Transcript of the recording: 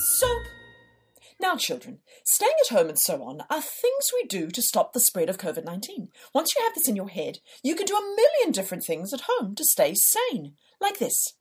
Soap! Now, children, staying at home and so on are things we do to stop the spread of COVID-19. Once you have this in your head, you can do a million different things at home to stay sane, like this.